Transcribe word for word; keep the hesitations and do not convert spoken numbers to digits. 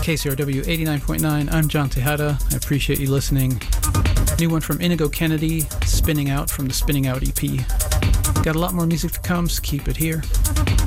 K C R W eighty-nine point nine. I'm John Tejada. I appreciate you listening. New one from Inigo Kennedy, Spinning Out from the Spinning Out E P. Got a lot more music to come, so keep it here.